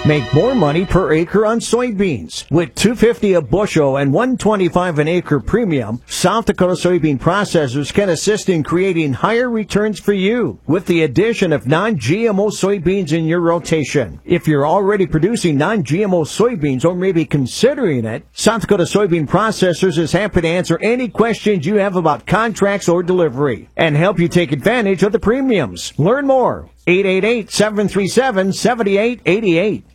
Make more money per acre on soybeans. With $2.50 a bushel and $1.25 an acre premium, South Dakota soybean processors can assist in creating higher returns for you with the addition of non-GMO soybeans in your rotation. If you're already producing non-GMO soybeans or maybe considering it, South Dakota Soybean Processors is happy to answer any questions you have about contracts or delivery and help you take advantage of the premiums. Learn more. 888-737-7888.